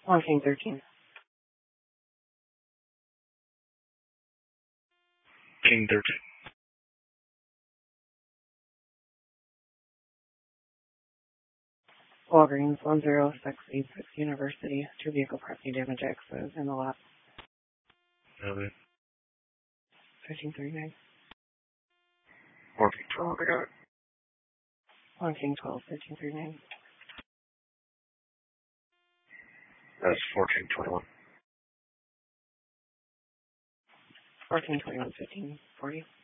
Long King 13. King 13. Walgreens 10686 University. 2 vehicle property damage access in the lot. Okay. 1339. 1412, I got it. Long King 12, 1339. That's 1421. 1421, 1540.